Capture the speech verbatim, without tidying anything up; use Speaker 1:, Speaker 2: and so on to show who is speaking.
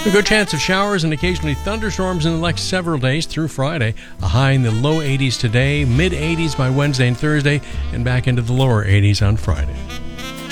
Speaker 1: A good chance of showers and occasionally thunderstorms in the next several days through Friday. A high in the low eighties today, mid eighties by Wednesday and Thursday, and back into the lower eighties on Friday.